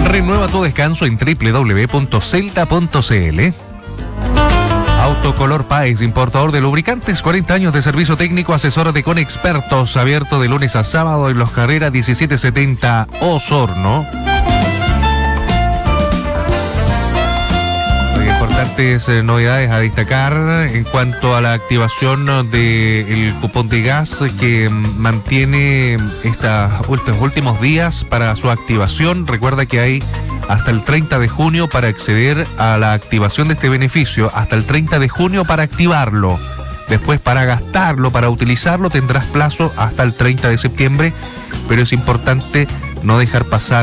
Renueva tu descanso en www.celta.cl. Autocolor Páez, importador de lubricantes, 40 años de servicio técnico, asesórate con expertos, abierto de lunes a sábado en Los Carreras 1770 Osorno. Importantes novedades a destacar en cuanto a la activación del cupón de gas que mantiene estos últimos días para su activación. Recuerda que hay hasta el 30 de junio para acceder a la activación de este beneficio, hasta el 30 de junio para activarlo. Después, para gastarlo, para utilizarlo, tendrás plazo hasta el 30 de septiembre, pero es importante no dejar pasar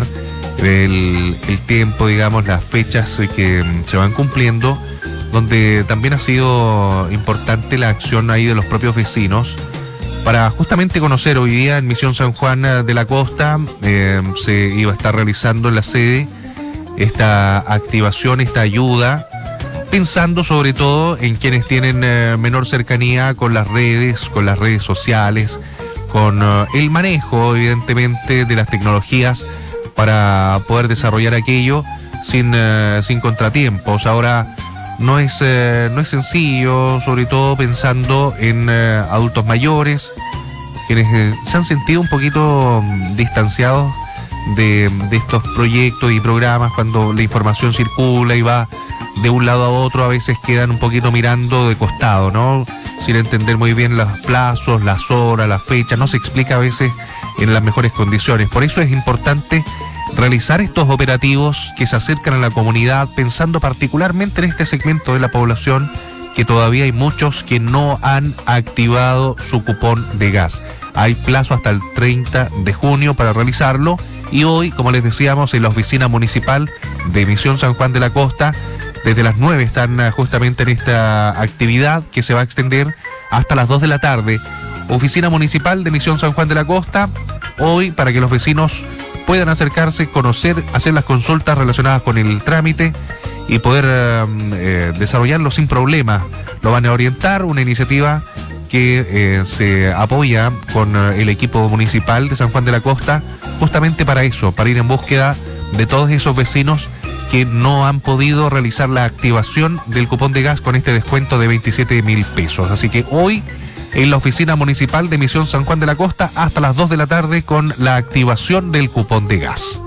el tiempo, digamos, las fechas que se van cumpliendo, donde también ha sido importante la acción ahí de los propios vecinos para justamente conocer. Hoy día en Misión San Juan de la Costa se iba a estar realizando en la sede esta activación, esta ayuda, pensando sobre todo en quienes tienen menor cercanía con las redes sociales, con el manejo, evidentemente, de las tecnologías para poder desarrollar aquello sin contratiempos. Ahora no es sencillo, sobre todo pensando en adultos mayores, quienes se han sentido un poquito distanciados de estos proyectos y programas. Cuando la información circula y va de un lado a otro, a veces quedan un poquito mirando de costado, ¿no? Sin entender muy bien los plazos, las horas, las fechas. No se explica a veces en las mejores condiciones. Por eso es importante realizar estos operativos que se acercan a la comunidad, pensando particularmente en este segmento de la población, que todavía hay muchos que no han activado su cupón de gas. Hay plazo hasta el 30 de junio para realizarlo, y hoy, como les decíamos, en la oficina municipal de Misión San Juan de la Costa, desde las 9 están justamente en esta actividad que se va a extender hasta las 2 de la tarde. Oficina municipal de Misión San Juan de la Costa, hoy, para que los vecinos puedan acercarse, conocer, hacer las consultas relacionadas con el trámite y poder desarrollarlo sin problema. Lo van a orientar, una iniciativa que se apoya con el equipo municipal de San Juan de la Costa, justamente para eso, para ir en búsqueda de todos esos vecinos que no han podido realizar la activación del cupón de gas con este descuento de 27.000 pesos. Así que hoy, en la oficina municipal de Misión San Juan de la Costa, hasta las 2 de la tarde con la activación del cupón de gas.